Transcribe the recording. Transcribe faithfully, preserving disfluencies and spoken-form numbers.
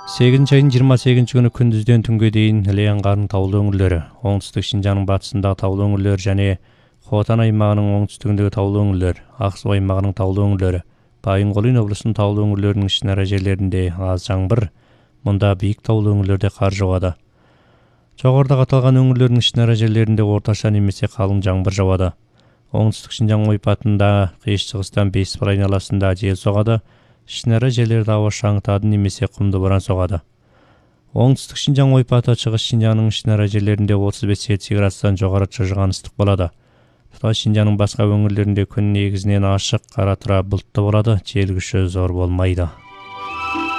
сегизинчи айдын жыйырма сегизинчи күнү күндүздөн түнгө дейин Іле аңгарынын таулуу өңүрлөрү, оңтүстүк Шинжаңдын батысындагы таулуу өңүрлөр жана Хотан аймагынын оңтүстүгүндөгү таулуу өңүрлөр, Ак Суу аймагынын таулуу өңүрлөрү, Байын-Колын облусунун таулуу өңүрлөрүнүн ичинара жерлеринде аз жаңбыр, мында бийик таулуу өңүрлөрдө кар жаады. Жогоруда аталган өңүрлөрдүн ичинара жерлеринде орточо немесе калың жаңбыр жаады. Оңтүстүк Шинжаң ойпатында кыйш чыгыстан беш сыр айналасында жел согады. Ичинара жерлерде аба шаңытады немесе кумду боран согады. Оңтүстүк Шинжаң ойпаты чыгыш Шинжаңдын ичинара жерлеринде отуз беш Цельсий градустан жогору чыжыган ыстык болот. Туташ Шинжаңдын башка өңүрлөрүндө күн негизинен ачык, кара тура булуттуу болот, жел күчү зор болмойт.